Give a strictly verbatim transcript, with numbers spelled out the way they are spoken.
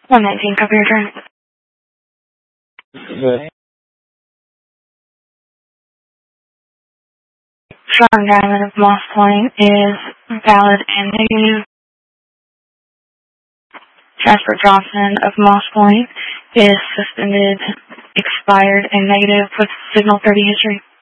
one nineteen, copy your turn. The Sean Diamond of Moss Point is valid and negative. Jasper Johnson of Moss Point is suspended, expired, and negative with signal thirty history.